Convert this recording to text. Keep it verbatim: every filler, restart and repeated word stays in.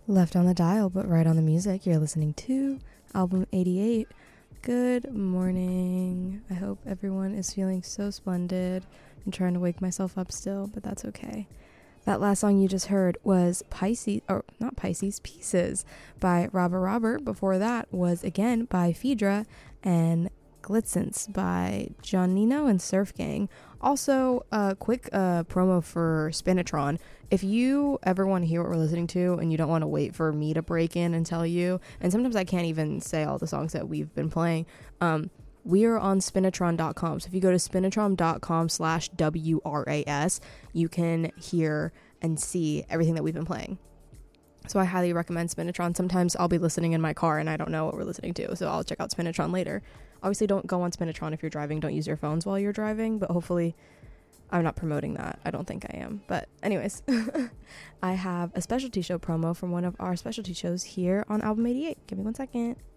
Left on the dial, but right on the music. You're listening to Album eighty-eight. Good morning. I hope everyone is feeling so splendid. I'm trying to wake myself up still, but that's okay. That last song you just heard was Pisces, or not Pisces, Pieces by Robert Robert. Before that was again by Phaedra and Glitzence by John Nino and Surf Gang. Also, a uh, quick uh, promo for Spinitron. If you ever want to hear what we're listening to and you don't want to wait for me to break in and tell you, and sometimes I can't even say all the songs that we've been playing, um, we are on spinitron dot com. So if you go to spinitron dot com slash W R A S, you can hear and see everything that we've been playing. So I highly recommend Spinitron. Sometimes I'll be listening in my car and I don't know what we're listening to, so I'll check out Spinitron later. Obviously, don't go on Spinitron if you're driving. Don't use your phones while you're driving, but hopefully I'm not promoting that. I don't think I am. But anyways, I have a specialty show promo from one of our specialty shows here on Album eighty-eight. Give me one second.